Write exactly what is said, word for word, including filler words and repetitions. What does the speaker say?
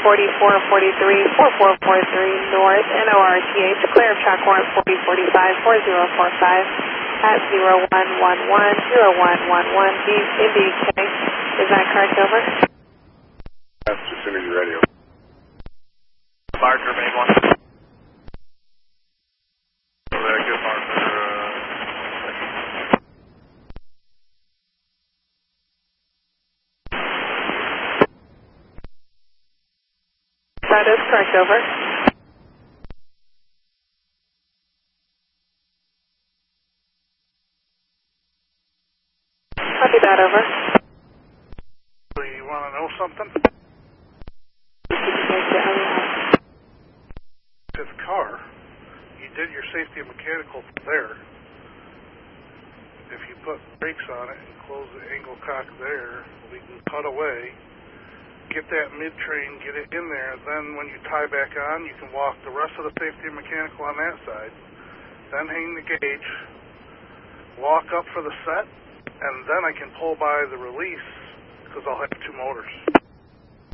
forty-four forty-three, four four four three North, N O R T H, clear of track warrant forty forty-five, four zero four five at zero one one one, zero one one one, Indy K. Is that correct, over? That's just as your radio. Marker, main one. So there, good marker. That is correct, over. Copy that, over. So you want to know something? This car, you did your safety and mechanical there. If you put brakes on it and close the angle cock there, we can cut away, get that mid-train, get it in there, then when you tie back on, you can walk the rest of the safety and mechanical on that side, then hang the gauge, walk up for the set, and then I can pull by the release because I'll have two motors.